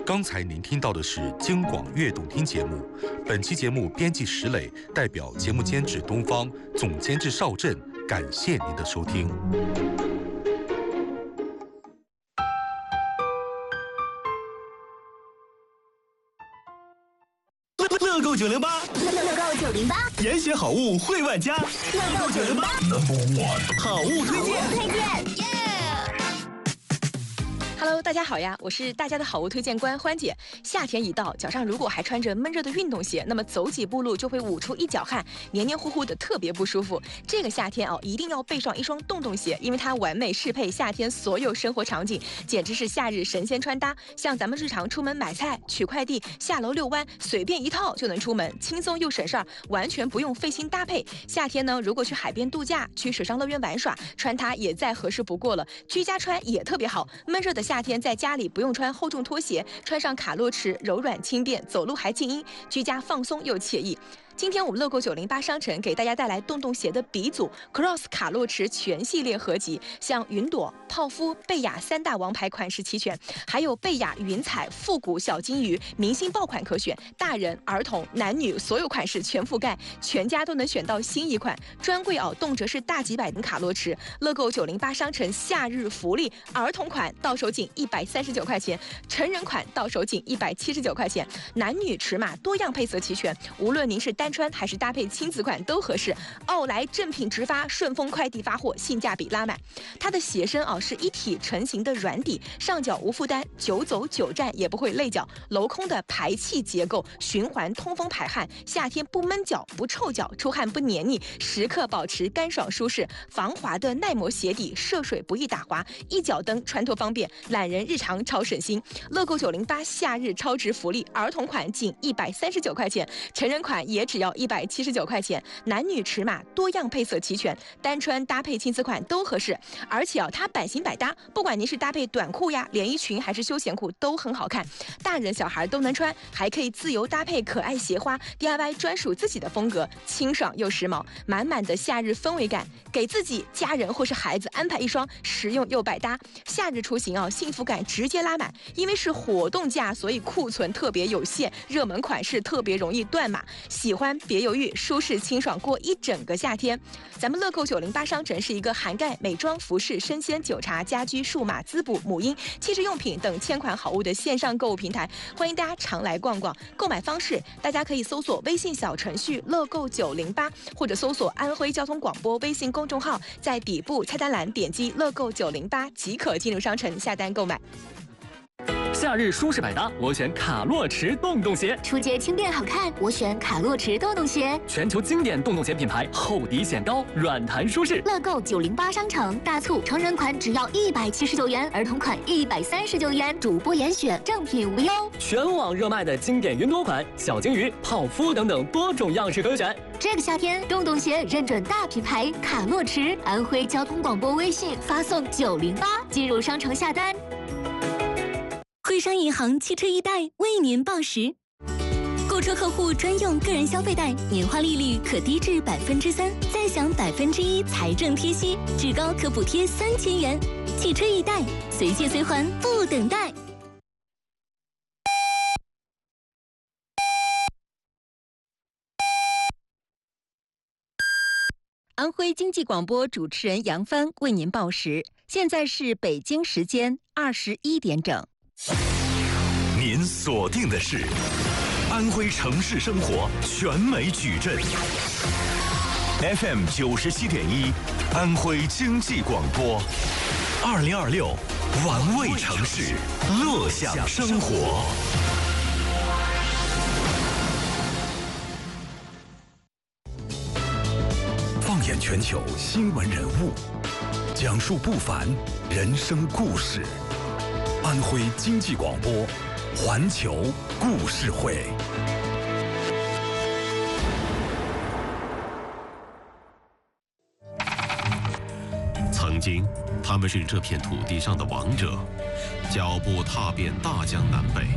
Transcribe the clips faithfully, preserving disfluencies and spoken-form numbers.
刚才您听到的是京广悦动听节目，本期节目编辑石磊，代表节目监制东方，总监制邵振，感谢您的收听。 乐购九零八， 乐购九零八， 严选好物惠万家。乐购九零八 ，Number One， 好物推荐， 推荐。 Hello， 大家好呀，我是大家的好物推荐官欢姐。夏天一到，脚上如果还穿着闷热的运动鞋，那么走几步路就会捂出一脚汗，黏黏糊糊的，特别不舒服。这个夏天哦，一定要备上一双洞洞鞋，因为它完美适配夏天所有生活场景，简直是夏日神仙穿搭。像咱们日常出门买菜、取快递、下楼遛弯，随便一套就能出门，轻松又省事儿，完全不用费心搭配。夏天呢，如果去海边度假、去水上乐园玩耍，穿它也再合适不过了。居家穿也特别好，闷热的夏天在家里不用穿厚重拖鞋，穿上卡洛驰柔软轻便，走路还静音，居家放松又惬意。今天我们乐购九零八商城给大家带来洞洞鞋的鼻祖 Cross 卡洛驰全系列合集，像云朵、泡芙、贝雅三大王牌款式齐全，还有贝雅云彩、复古小金鱼明星爆款可选，大人、儿童、男女所有款式全覆盖，全家都能选到新一款。专柜哦，动辄是大几百的卡洛驰。乐购九零八商城夏日福利，儿童款到手仅一百三十九块钱，成人款到手仅一百七十九块钱，男女尺码多样配色齐全，无论您是单穿还是搭配亲子款都合适。奥莱正品直发，顺丰快递发货，性价比拉满。它的鞋身啊是一体成型的软底，上脚无负担，久走久站也不会累脚。镂空的排气结构，循环通风排汗，夏天不闷脚不臭脚，出汗不黏腻，时刻保持干爽舒适。防滑的耐磨鞋底，涉水不易打滑，一脚蹬穿脱方便，懒人日常超省心。乐购九零八夏日超值福利，儿童款仅一百三十九块钱，成人款也只要一百七十九块钱，男女尺码多样配色齐全，单穿搭配亲子款都合适。而且啊，它版型百搭，不管您是搭配短裤呀、连衣裙还是休闲裤都很好看，大人小孩都能穿，还可以自由搭配可爱鞋花 ，D I Y 专属自己的风格，清爽又时髦，满满的夏日氛围感，给自己、家人或是孩子安排一双实用又百搭。夏日出行啊，幸福感直接拉满，因为是活动价，所以库存特别有限，热门款式特别容易断码。喜欢别犹豫，舒适清爽过一整个夏天。咱们乐购九零八商城是一个涵盖美妆、服饰、生鲜、酒茶、家居、数码、滋补、母婴、汽车用品等千款好物的线上购物平台，欢迎大家常来逛逛。购买方式，大家可以搜索微信小程序乐购九零八，或者搜索安徽交通广播微信公众号，在底部菜单栏点击乐购九零八即可进入商城下单购买。 夏日舒适百搭，我选卡洛驰洞洞鞋。 出街轻便好看，我选卡洛驰洞洞鞋。 全球经典洞洞鞋品牌，厚底显高，软弹舒适。 乐购九零八商城大促，成人款只要一百七十九元，儿童款一百三十九元，主播严选，正品无忧。 全网热卖的经典云朵款、小金鱼、泡芙等等多种样式可选。 这个夏天，洞洞鞋认准大品牌卡洛驰，安徽交通广播微信发送九零八进入商城下单。 汇商银行汽车易贷为您报时，购车客户专用个人消费贷，年化利率可低至百分之三，再享百分之一财政贴息，至高可补贴三千元。汽车易贷，随借随还，不等待。安徽经济广播主持人杨帆为您报时，现在是北京时间二十一点整。 您锁定的是安徽城市生活全美矩阵 F M 九十七点一，安徽经济广播，二零二六玩味城市，乐享生活。放眼全球新闻人物，讲述不凡人生故事。安徽经济广播，环球故事会。曾经，他们是这片土地上的王者，脚步踏遍大江南北。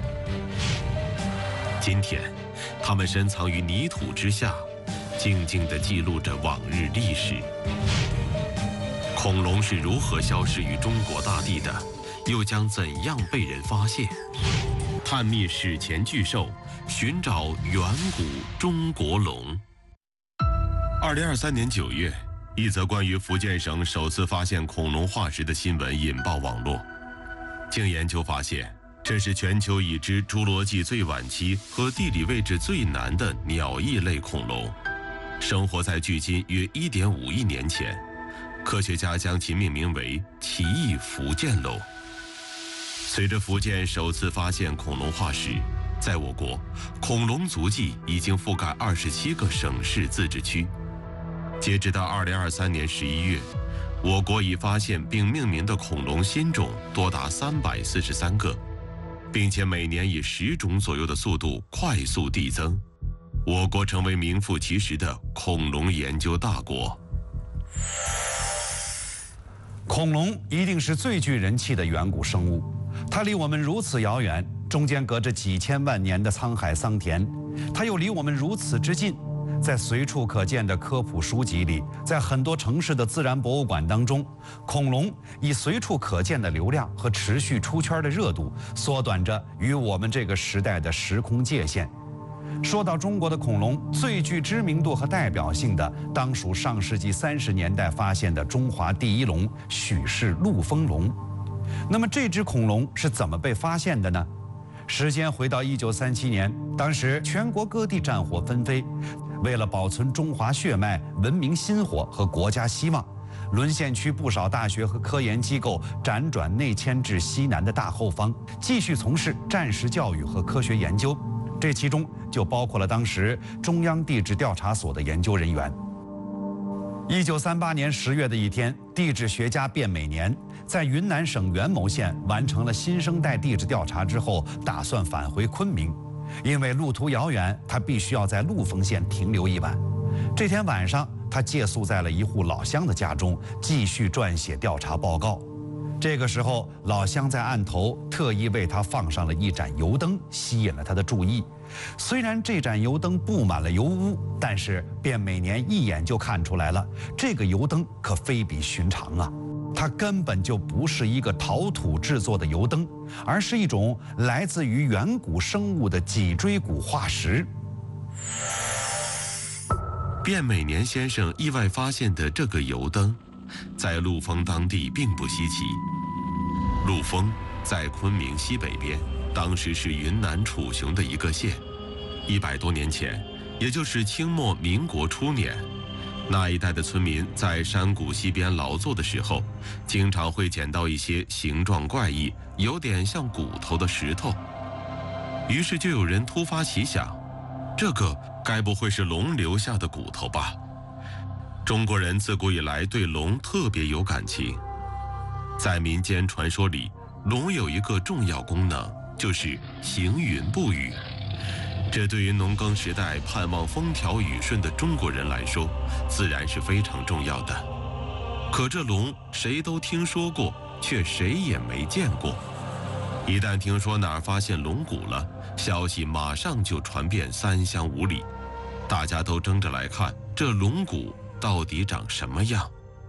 今天，他们深藏于泥土之下，静静地记录着往日历史。恐龙是如何消失于中国大地的？又将怎样被人发现？ 探秘史前巨兽，寻找远古中国龙。二零二三年九月，一则关于福建省首次发现恐龙化石的新闻引爆网络。经研究发现，这是全球已知侏罗纪最晚期和地理位置最南的鸟翼类恐龙，生活在距今约 一点五亿年前。科学家将其命名为奇异福建龙。随着福建首次发现恐龙化石，在我国，恐龙足迹已经覆盖二十七个省市自治区。截止到二零二三年十一月，我国已发现并命名的恐龙新种多达三百四十三个，并且每年以十种左右的速度快速递增。我国成为名副其实的恐龙研究大国。 恐龙一定是最具人气的远古生物，它离我们如此遥远，中间隔着几千万年的沧海桑田，它又离我们如此之近。在随处可见的科普书籍里，在很多城市的自然博物馆当中，恐龙以随处可见的流量和持续出圈的热度，缩短着与我们这个时代的时空界限。说到中国的恐龙，最具知名度和代表性的，当属上世纪三十年代发现的中华第一龙许氏陆丰龙。那么这只恐龙是怎么被发现的呢？时间回到一九三七年，当时全国各地战火纷飞，为了保存中华血脉、文明薪火和国家希望，沦陷区不少大学和科研机构辗转内迁至西南的大后方，继续从事战时教育和科学研究。这其中就包括了当时中央地质调查所的研究人员。一九三八年十月的一天，地质学家卞美年在云南省元谋县完成了新生代地质调查之后，打算返回昆明。因为路途遥远，他必须要在陆丰县停留一晚。这天晚上，他借宿在了一户老乡的家中，继续撰写调查报告。这个时候，老乡在案头特意为他放上了一盏油灯，吸引了他的注意。虽然这盏油灯布满了油污，但是卞美年一眼就看出来了，这个油灯可非比寻常啊！它根本就不是一个陶土制作的油灯，而是一种来自于远古生物的脊椎骨化石。 卞美年先生意外发现的这个油灯，在陆丰当地并不稀奇。陆丰在昆明西北边，当时是云南楚雄的一个县。一百多年前，也就是清末民国初年，那一带的村民在山谷西边劳作的时候，经常会捡到一些形状怪异、有点像骨头的石头。于是就有人突发奇想，这个该不会是龙留下的骨头吧？中国人自古以来对龙特别有感情，在民间传说里，龙有一个重要功能，就是行云布雨。这对于农耕时代盼望风调雨顺的中国人来说，自然是非常重要的。可这龙谁都听说过，却谁也没见过。一旦听说哪儿发现龙骨了，消息马上就传遍三乡五里，大家都争着来看这龙骨到底长什么样。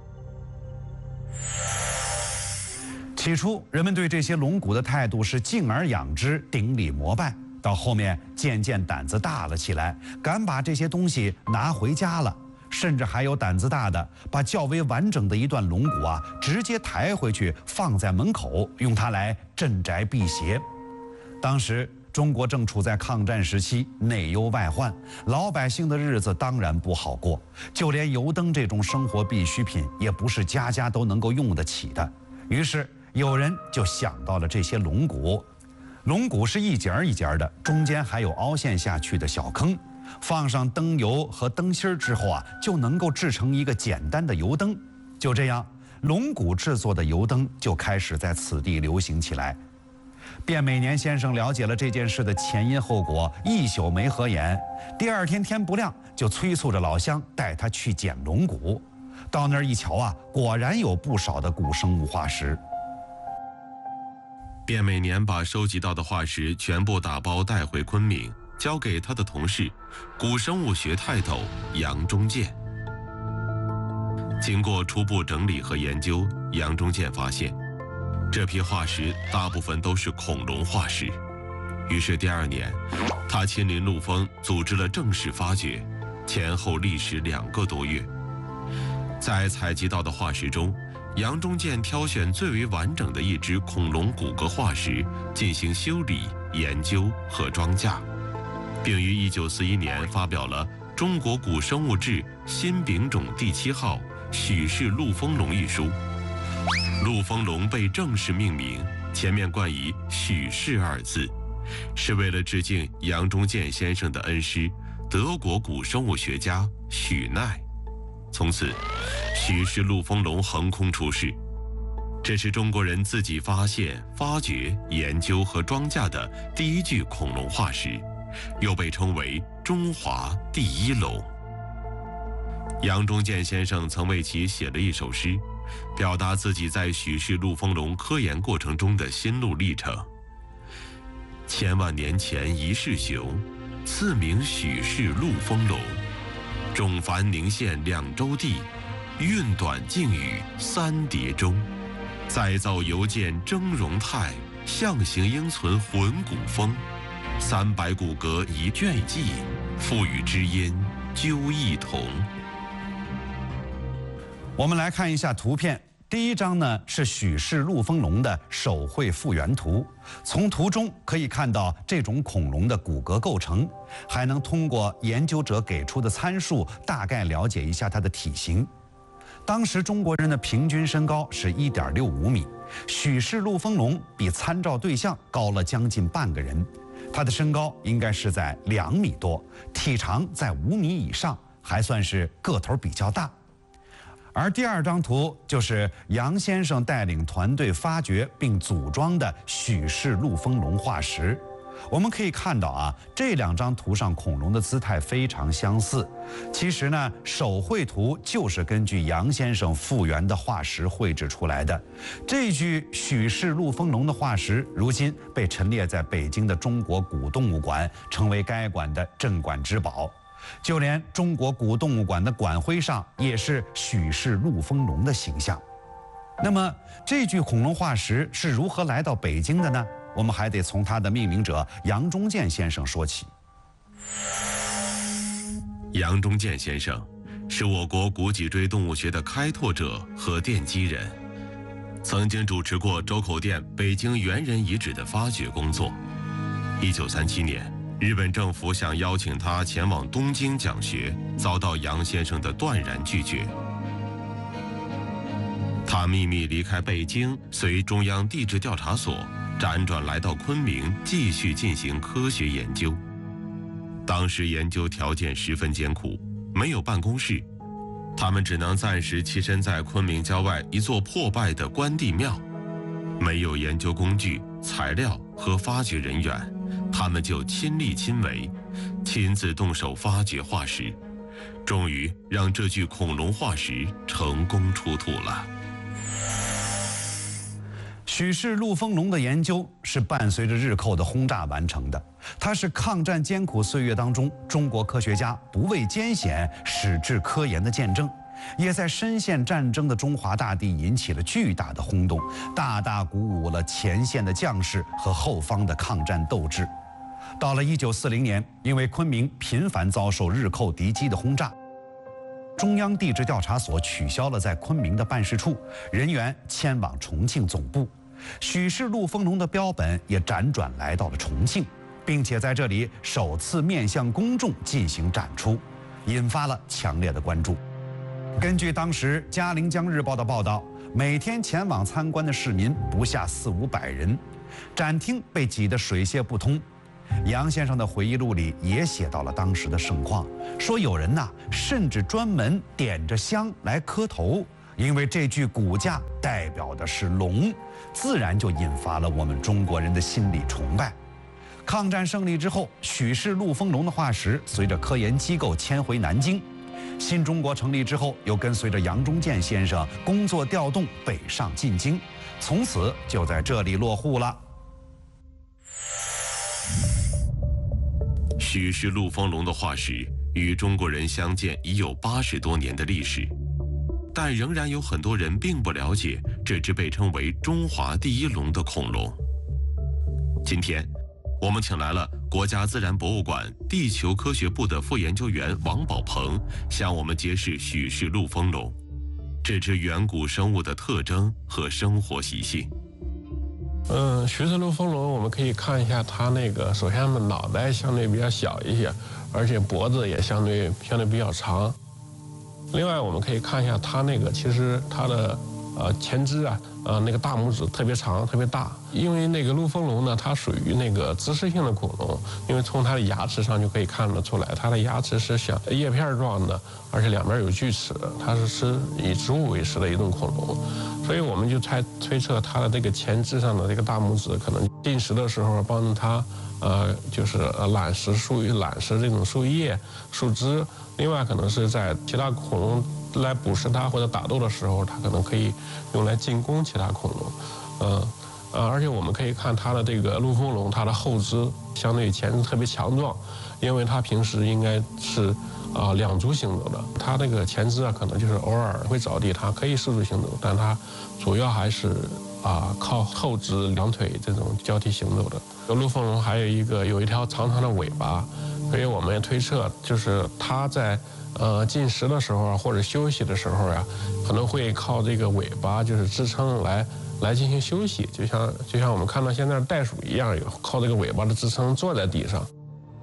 起初，人们对这些龙骨的态度是敬而仰之、顶礼膜拜，到后面渐渐胆子大了起来，敢把这些东西拿回家了，甚至还有胆子大的把较为完整的一段龙骨啊，直接抬回去放在门口，用它来镇宅辟邪。当时中国正处在抗战时期，内忧外患，老百姓的日子当然不好过，就连油灯这种生活必需品也不是家家都能够用得起的。于是有人就想到了这些龙骨。龙骨是一节儿一节儿的，中间还有凹陷下去的小坑，放上灯油和灯芯儿之后啊，就能够制成一个简单的油灯。就这样，龙骨制作的油灯就开始在此地流行起来。卞美年先生了解了这件事的前因后果，一宿没合眼。第二天天不亮，就催促着老乡带他去捡龙骨。到那儿一瞧啊，果然有不少的古生物化石。 卞美年把收集到的化石全部打包带回昆明，交给他的同事，古生物学泰斗杨中建。经过初步整理和研究，杨中建发现，这批化石大部分都是恐龙化石， 于是第二年，他亲临陆丰，组织了正式发掘，前后历时两个多月。在采集到的化石中，杨忠建挑选最为完整的一只恐龙骨骼化石进行修理、研究和装架，并于一九四一年发表了《中国古生物志新丙种第七号许氏陆丰龙》一书。陆丰龙被正式命名，前面冠以许氏二字，是为了致敬杨忠建先生的恩师德国古生物学家许奈。从此，许氏陆丰龙横空出世。这是中国人自己发现、发掘、研究和装架的第一具恐龙化石，又被称为中华第一龙。杨忠建先生曾为其写了一首诗，表达自己在许氏陆丰龙科研过程中的心路历程。千万年前一世雄，赐名许氏陆丰龙。种繁宁县两州地，运短靖宇三叠中。再造邮件峥嵘态，象形应存浑骨风。三百骨骼一卷记，赋予知音究异同。 我们来看一下图片。第一张呢是许氏陆丰龙的手绘复原图，从图中可以看到这种恐龙的骨骼构成，还能通过研究者给出的参数大概了解一下它的体型。当时中国人的平均身高是 一点六五米，许氏陆丰龙比参照对象高了将近半个人，它的身高应该是在两米多，体长在五米以上，还算是个头比较大。而第二张图就是杨先生带领团队发掘并组装的许氏陆丰龙化石。我们可以看到啊，这两张图上恐龙的姿态非常相似。其实呢，手绘图就是根据杨先生复原的化石绘制出来的。这具许氏陆丰龙的化石，如今被陈列在北京的中国古动物馆，成为该馆的镇馆之宝。就连中国古动物馆的馆徽上也是许氏陆丰龙的形象。那么这具恐龙化石是如何来到北京的呢？我们还得从它的命名者杨忠建先生说起。 杨忠建先生是我国古脊椎动物学的开拓者和奠基人，曾经主持过周口店北京猿人遗址的发掘工作。一九三七年，日本政府想邀请他前往东京讲学，遭到杨先生的断然拒绝。他秘密离开北京，随中央地质调查所辗转来到昆明，继续进行科学研究。当时研究条件十分艰苦，没有办公室，他们只能暂时栖身在昆明郊外一座破败的关帝庙。没有研究工具、材料和发掘人员，他们就亲力亲为，亲自动手发掘化石，终于让这具恐龙化石成功出土了。 许氏陆丰龙的研究是伴随着日寇的轰炸完成的，它是抗战艰苦岁月当中中国科学家不畏艰险、矢志科研的见证，也在深陷战争的中华大地引起了巨大的轰动，大大鼓舞了前线的将士和后方的抗战斗志。到了一九四零年，因为昆明频繁遭受日寇敌机的轰炸，中央地质调查所取消了在昆明的办事处，人员迁往重庆总部。许氏陆丰龙的标本也辗转来到了重庆，并且在这里首次面向公众进行展出，引发了强烈的关注。根据当时《嘉陵江日报》的报道，每天前往参观的市民不下四五百人，展厅被挤得水泄不通。杨先生的回忆录里也写到了当时的盛况，说有人呐、啊，甚至专门点着香来磕头，因为这具骨架代表的是龙，自然就引发了我们中国人的心理崇拜。抗战胜利之后，许氏陆丰龙的化石随着科研机构迁回南京。新中国成立之后，又跟随着杨忠建先生工作调动北上进京，从此就在这里落户了。 许氏陆丰龙的化石与中国人相见已有八十多年的历史，但仍然有很多人并不了解这只被称为中华第一龙的恐龙。今天， 我们请来了国家自然博物馆地球科学部的副研究员王宝鹏，向我们揭示许氏陆丰龙这只远古生物的特征和生活习性。 嗯，许氏陆丰龙我们可以看一下它那个，首先它的脑袋相对比较小一些，而且脖子也相对相对比较长。另外我们可以看一下它那个，其实它的呃前肢啊，呃那个大拇指特别长特别大。因为那个陆丰龙呢，它属于那个植食性的恐龙，因为从它的牙齿上就可以看得出来，它的牙齿是像叶片状的，而且两边有锯齿，它是吃以植物为食的一种恐龙。所以我们就猜推测它的这个前肢上的这个大拇指可能进食的时候帮助它，呃，就是呃揽食树揽食这种树叶、树枝。另外可能是在其他恐龙来捕食它或者打斗的时候，它可能可以用来进攻其他恐龙，嗯。呃，而且我们可以看它的这个陆丰龙，它的后肢相对于前肢特别强壮，因为它平时应该是啊、呃、两足行走的，它那个前肢啊可能就是偶尔会着地，它可以四足行走，但它主要还是啊、呃、靠后肢两腿这种交替行走的。陆丰龙还有一个有一条长长的尾巴，所以我们也推测就是它在呃进食的时候或者休息的时候呀、啊，可能会靠这个尾巴就是支撑来。来进行休息，就像就像我们看到现在的袋鼠一样，有靠这个尾巴的支撑坐在地上。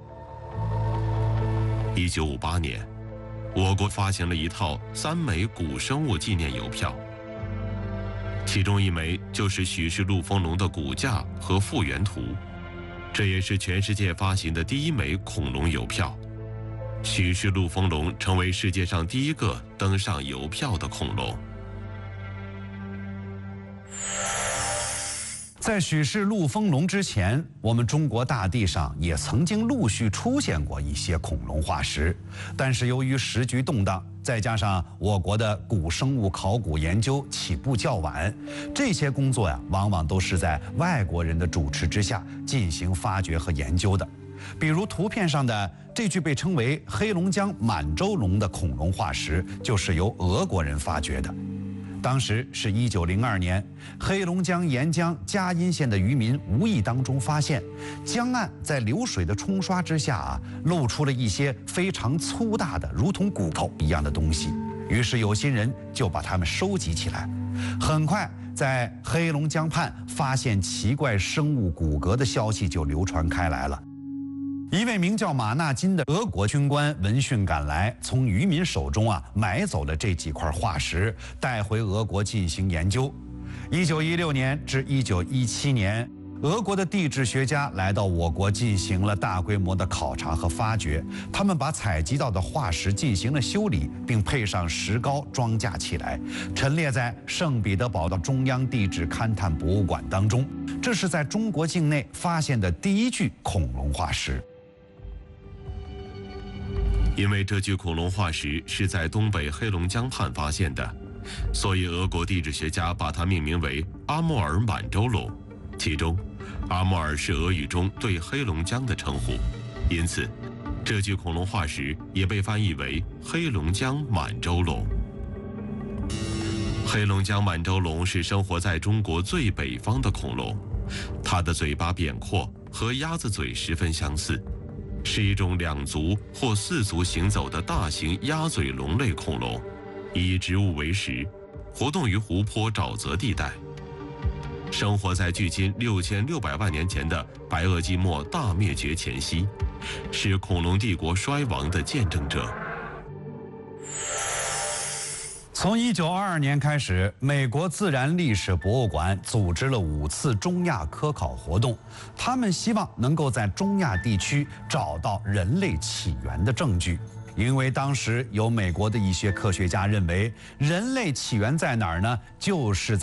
一九五八年，我国发行了一套三枚古生物纪念邮票，其中一枚就是许氏陆丰龙的骨架和复原图，这也是全世界发行的第一枚恐龙邮票。许氏陆丰龙成为世界上第一个登上邮票的恐龙。 在许氏陆丰龙之前，我们中国大地上也曾经陆续出现过一些恐龙化石，但是由于时局动荡，再加上我国的古生物考古研究起步较晚，这些工作呀，往往都是在外国人的主持之下进行发掘和研究的。比如图片上的这具被称为黑龙江满洲龙的恐龙化石，就是由俄国人发掘的。当时是一九零二年，黑龙江沿江佳音县的渔民无意当中发现，江岸在流水的冲刷之下啊，露出了一些非常粗大的，如同骨头一样的东西。于是有心人就把它们收集起来。很快，在黑龙江畔发现奇怪生物骨骼的消息就流传开来了。一位名叫马纳金的俄国军官闻讯赶来，从渔民手中啊买走了这几块化石，带回俄国进行研究。一九一六年至一九一七年，俄国的地质学家来到我国进行了大规模的考察和发掘，他们把采集到的化石进行了修理，并配上石膏装架起来，陈列在圣彼得堡的中央地质勘探博物馆当中。这是在中国境内发现的第一具恐龙化石。 因为这具恐龙化石是在东北黑龙江畔发现的，所以俄国地质学家把它命名为阿穆尔满洲龙。其中，阿穆尔是俄语中对黑龙江的称呼，因此，这具恐龙化石也被翻译为黑龙江满洲龙。黑龙江满洲龙是生活在中国最北方的恐龙，它的嘴巴扁阔，和鸭子嘴十分相似。是一种两足或四足行走的大型鸭嘴龙类恐龙，以植物为食，活动于湖泊沼泽地带，生活在距今六千六百万年前的白垩纪末大灭绝前夕，是恐龙帝国衰亡的见证者。 从一九二二年开始，美国自然历史博物馆组织了五次中亚科考活动，他们希望能够在中亚地区找到人类起源的证据。因为当时有美国的一些科学家认为，人类起源在哪儿呢？就是在